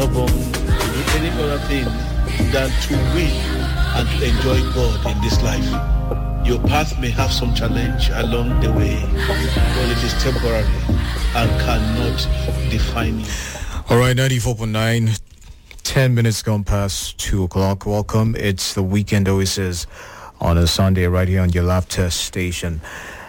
stubborn to do any other thing than to win and to enjoy God in this life. Your path may have some challenge along the way, but it is temporary and cannot define you. All right, 94.9, 10 minutes gone past 2 o'clock. Welcome. It's the Weekend Oasis on a Sunday right here on your laughter station,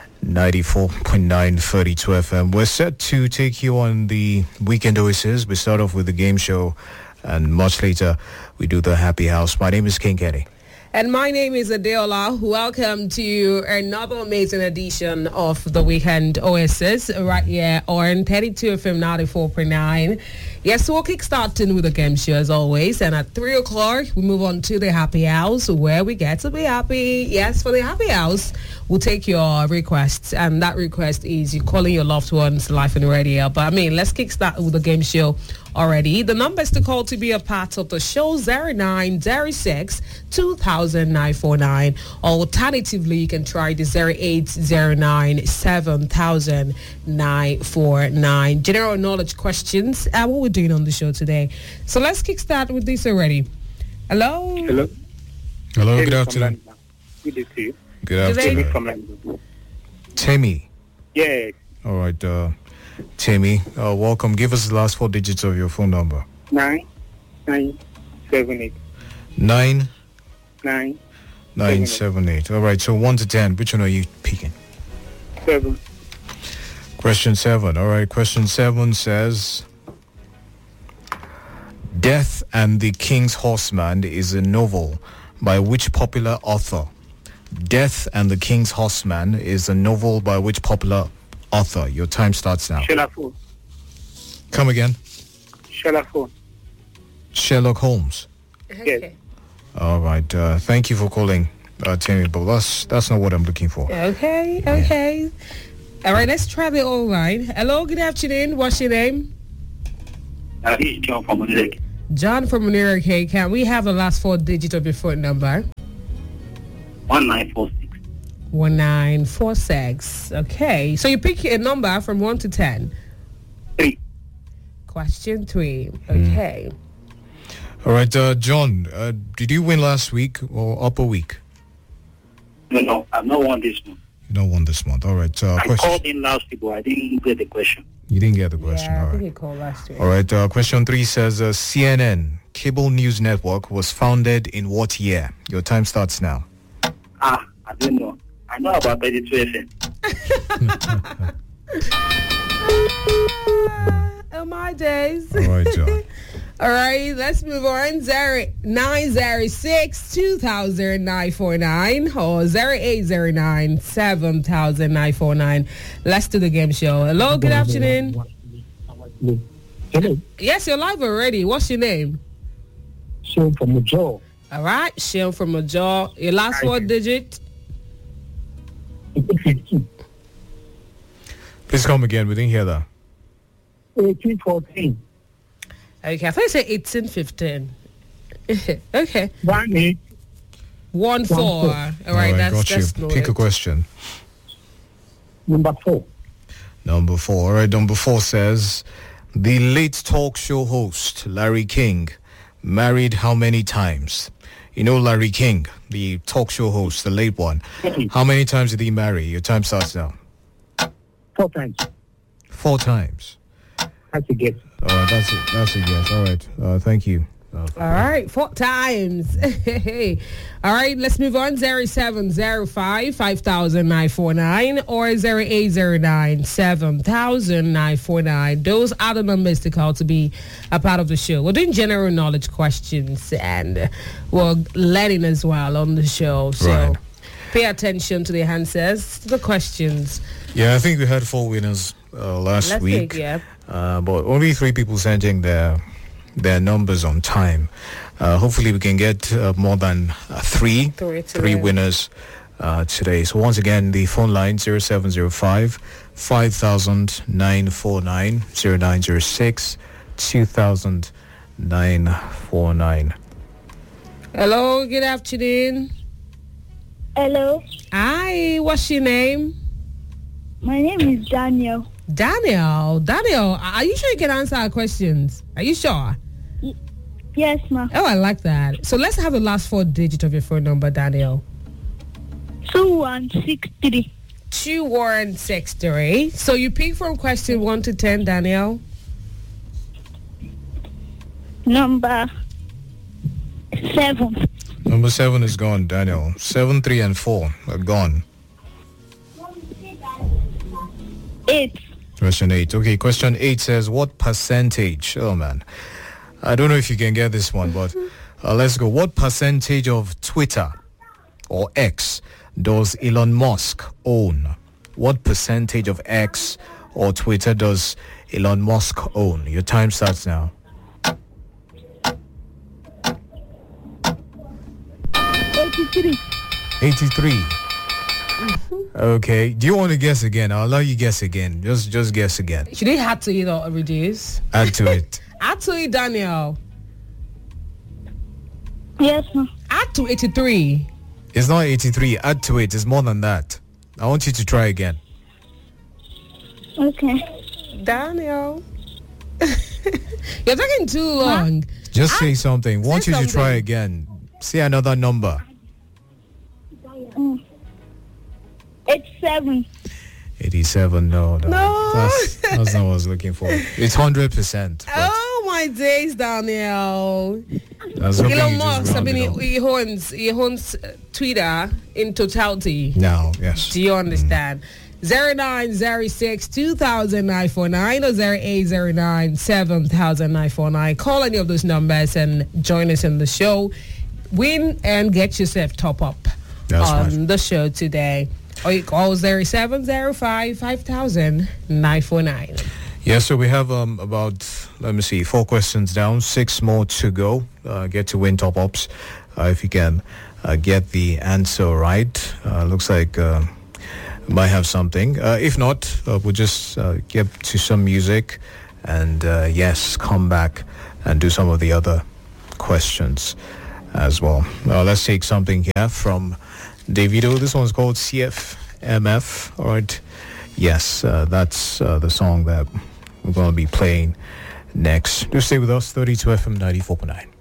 94.9 32 FM. We're set to take you on the Weekend Oasis. We start off with the game show, and much later we do the Happy House. My name is King Kenny. And my name is Adeola. Welcome to another amazing edition of the Weekend Oasis right here on 32 FM 94.9. Yes, we're kickstarting with the game show as always. And at 3 o'clock, we move on to the Happy House where we get to be happy. Yes, for the Happy House, we'll take your requests. And that request is you calling your loved ones live on the radio. But let's kickstart with the game show already. The numbers to call to be a part of the show, 0906 200949. Alternatively, you can try the 0809 700949. General knowledge questions. What we're doing on the show today. So let's kickstart with this already. Hello. Hello. Hello. Good afternoon. Good day to you. Good afternoon. From London. Timmy. Yes. All right, Timmy. Welcome. Give us the last 4 digits of your phone number. 9978. 9978. All right. So 1 to 10. Which one are you picking? 7. Question 7. All right. Question 7 says, Death and the King's Horseman is a novel by which popular author? Death and the King's Horseman is a novel by which popular author? Your time starts now. Sherlock Holmes. Come again. Sherlock Holmes. Sherlock Holmes. Yes. All right. Thank you for calling, Timmy, but that's not what I'm looking for. Okay. All right, let's try the all right. Hello, good afternoon. What's your name? This is John from Munich. John from Munich. Hey, can we have the last 4 digits of your phone number? 1946. 1946. Okay. So you pick a number from 1 to 10. 3. Question 3. Okay. All right, John, did you win last week or upper week? No, I've not won this month. You don't won this month. All right. I Question. called in last week, but I didn't get the question. You didn't get the question. Yeah, All I think right. you called last week. All right. Question 3 says CNN, cable news network, was founded in what year? Your time starts now. I don't know. I know about 32 FM. Oh, my days. All right, John. All right, let's move on. 0906 200949 or 0809 700949. Let's do the game show. Hello, good afternoon. Hello. Yes, you're live already. What's your name? Sean from the jaw. All right, Sean from the jaw. Your last 4 digit? 1815. Please come again. We didn't hear that. 1814. Okay, I thought you said 1815. Okay. 18. 14. All right, got that's you. noted. Pick a question. Number 4. Number 4. All right, number 4 says, the late talk show host, Larry King, married how many times? You know Larry King, the talk show host, the late one. How many times did he marry? Your time starts now. 4 times. 4 times. That's a guess. All right, that's a yes. All right, thank you. All right, 4 times. All right, let's move on. 0705 5949 or 0809 700949. Those are the numbers to call to be a part of the show. We're doing general knowledge questions and we're letting as well on the show. So Right. pay attention to the answers, to the questions. Yeah, I think we had 4 winners last week. But only 3 people sending their numbers on time. Hopefully we can get more than 3 winners today. So once again, the phone line 0705 5949 0906 200949. Hello, good afternoon. Hello, Hi, what's your name? my name is Daniel. Daniel, are you sure you can answer our questions? Are you sure? Yes, ma. Oh, I like that. So let's have the last 4 digits of your phone number, Daniel. 2163. 2163. So you pick from question 1 to 10, Daniel. Number 7. Number 7 is gone, Daniel. 7, 3, and 4 are gone. 8. Question 8. Okay, question 8 says, what percentage? Oh, man. I don't know if you can get this one, but let's go. What percentage of Twitter or X does Elon Musk own? What percentage of X or Twitter does Elon Musk own? Your time starts now. 83. 83. Okay. Do you want to guess again? I'll allow you guess again. Just guess again. Should they add to it or reduce? Add to it. Add to it, Daniel. Yes, ma. Add to 83. It's not 83. Add to it. It's more than that. I want you to try again. Okay. Daniel. You're taking too long. Just say something. Want you to try again. Say another number. 87. 87. No. That's not what I was looking for. It's 100%. Oh my days, Daniel. Elon Musk, I mean, he owns Twitter in totality. No, yes. Do you understand? 0906 2949 or 0809 7949. Call any of those numbers and join us in the show. Win and get yourself top up on the show today. Or you call 0705 5000 949. Yeah, so we have about, 4 questions down, 6 more to go. Get to win top-ups if you can get the answer right. Looks like might have something. If not, we'll just get to some music and, come back and do some of the other questions as well. Let's take something here from Davido. This one's called CFMF. All right. Yes, that's the song that we're going to be playing next. Just stay with us, 32 FM 94.9.